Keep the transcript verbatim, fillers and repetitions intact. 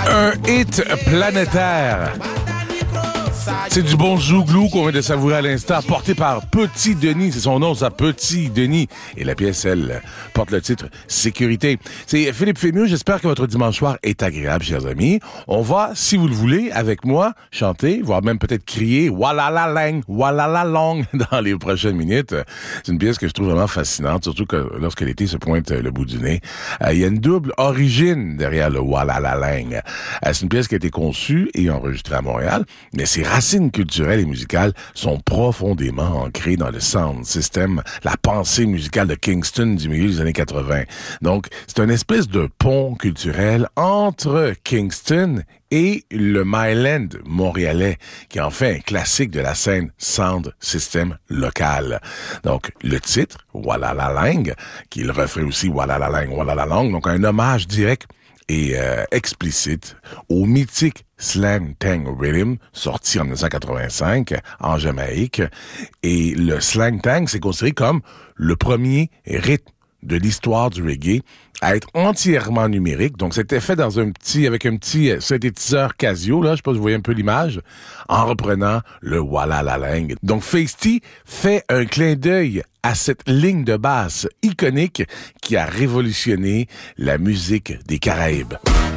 Un hit planétaire. C'est du bon zouglou qu'on vient de savourer à l'instant, porté par Petit Denis. C'est son nom, ça, Petit Denis. Et la pièce, elle, porte le titre Sécurité. C'est Philippe Fémieux. J'espère que votre dimanche soir est agréable, chers amis. On va, si vous le voulez, avec moi, chanter, voire même peut-être crier « Walala lang, walala long » dans les prochaines minutes. C'est une pièce que je trouve vraiment fascinante, surtout que lorsque l'été se pointe le bout du nez. Euh, il y a une double origine derrière le « Walala lang ». Euh, c'est une pièce qui a été conçue et enregistrée à Montréal, mais c'est racines culturelles et musicales sont profondément ancrées dans le sound system, la pensée musicale de Kingston du milieu des années quatre-vingts. Donc, c'est une espèce de pont culturel entre Kingston et le Myland montréalais, qui en fait un classique de la scène sound system locale. Donc, le titre, Walala Lang, qui est le refrain aussi, Walala Lang, Walala Long, donc un hommage direct et euh, explicite au mythique Slang Tang Rhythm, sorti en dix-neuf cent quatre-vingt-cinq en Jamaïque. Et le Slang Tang, c'est considéré comme le premier rythme de l'histoire du reggae à être entièrement numérique. Donc, c'était fait dans un petit, avec un petit synthétiseur Casio, là, je sais pas si vous voyez un peu l'image, en reprenant le Walala Lang. Donc, Feisty fait un clin d'œil à cette ligne de basse iconique qui a révolutionné la musique des Caraïbes.